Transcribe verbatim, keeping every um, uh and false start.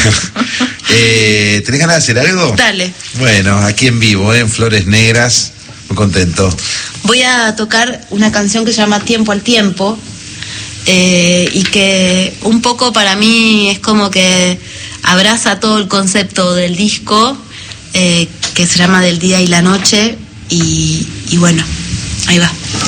eh, ¿Tenés ganas de hacer algo? Dale. Bueno, aquí en vivo, ¿eh? En Flores Negras, muy contento. Voy a tocar una canción que se llama Tiempo al Tiempo, eh, y que un poco para mí es como que abraza todo el concepto del disco, eh, que se llama Del Día y la Noche, y, y bueno, ahí va.